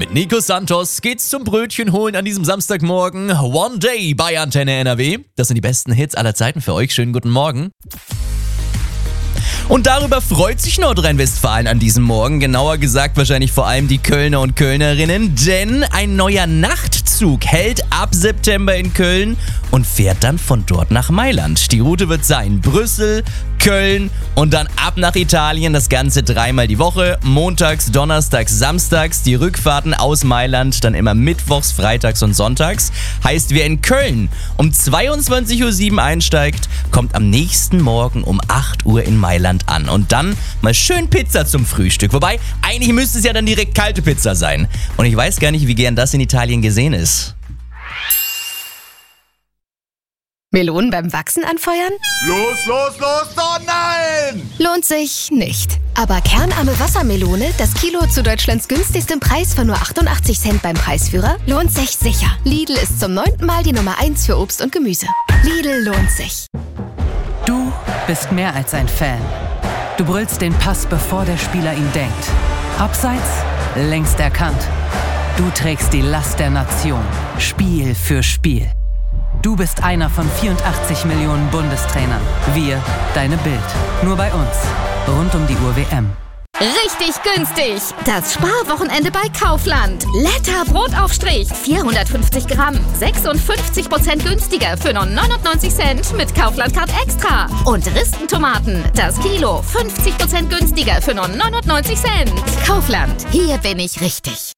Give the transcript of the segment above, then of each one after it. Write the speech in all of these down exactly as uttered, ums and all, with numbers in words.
Mit Nico Santos geht's zum Brötchen holen an diesem Samstagmorgen. One Day bei Antenne N R W. Das sind die besten Hits aller Zeiten für euch. Schönen guten Morgen. Und darüber freut sich Nordrhein-Westfalen an diesem Morgen. Genauer gesagt wahrscheinlich vor allem die Kölner und Kölnerinnen. Denn ein neuer Nachtzug hält ab September in Köln und fährt dann von dort nach Mailand. Die Route wird sein Brüssel, Köln und dann ab nach Italien. Das Ganze dreimal die Woche. Montags, Donnerstags, Samstags. Die Rückfahrten aus Mailand dann immer mittwochs, freitags und sonntags. Heißt, wer in Köln um zweiundzwanzig Uhr sieben einsteigt, kommt am nächsten Morgen um acht Uhr in Mailand an. Und dann mal schön Pizza zum Frühstück. Wobei, eigentlich müsste es ja dann direkt kalte Pizza sein. Und ich weiß gar nicht, wie gern das in Italien gesehen ist. Melonen beim Wachsen anfeuern? Los, los, los, oh nein! Lohnt sich nicht. Aber kernarme Wassermelone, das Kilo zu Deutschlands günstigstem Preis von nur achtundachtzig Cent beim Preisführer, lohnt sich sicher. Lidl ist zum neunten Mal die Nummer eins für Obst und Gemüse. Lidl lohnt sich. Du bist mehr als ein Fan. Du brüllst den Pass, bevor der Spieler ihn denkt. Abseits, längst erkannt. Du trägst die Last der Nation, Spiel für Spiel. Du bist einer von vierundachtzig Millionen Bundestrainern. Wir, deine Bild. Nur bei uns. Rund um die Uhr W M. Richtig günstig! Das Sparwochenende bei Kaufland. Letter Brotaufstrich, vierhundertfünfzig Gramm, sechsundfünfzig Prozent günstiger für nur neunundneunzig Cent mit Kaufland Card Extra. Und Ristentomaten, das Kilo, fünfzig Prozent günstiger für nur neunundneunzig Cent. Kaufland, hier bin ich richtig.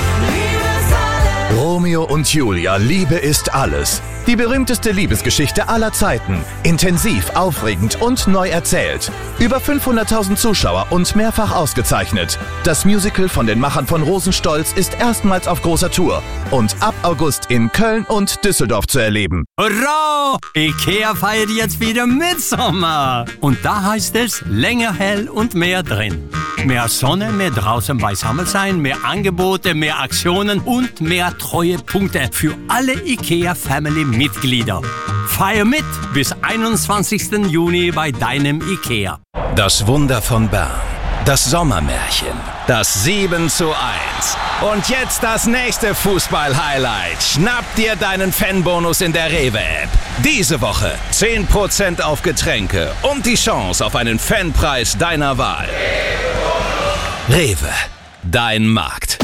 Romeo und Julia, Liebe ist alles. Die berühmteste Liebesgeschichte aller Zeiten. Intensiv, aufregend und neu erzählt. Über fünfhunderttausend Zuschauer und mehrfach ausgezeichnet. Das Musical von den Machern von Rosenstolz ist erstmals auf großer Tour und ab August in Köln und Düsseldorf zu erleben. Hurra! IKEA feiert jetzt wieder Mitsommer. Und da heißt es länger hell und mehr drin. Mehr Sonne, mehr draußen beisammen sein, mehr Angebote, mehr Aktionen und mehr Treuepunkte für alle IKEA-Family-Mitglieder. Feier mit bis einundzwanzigsten Juni bei deinem IKEA. Das Wunder von Bern. Das Sommermärchen. Das sieben zu eins. Und jetzt das nächste Fußball-Highlight. Schnapp dir deinen Fanbonus in der Rewe-App. Diese Woche zehn Prozent auf Getränke und die Chance auf einen Fanpreis deiner Wahl. Rewe, dein Markt.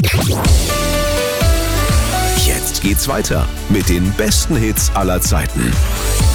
Jetzt geht's weiter mit den besten Hits aller Zeiten.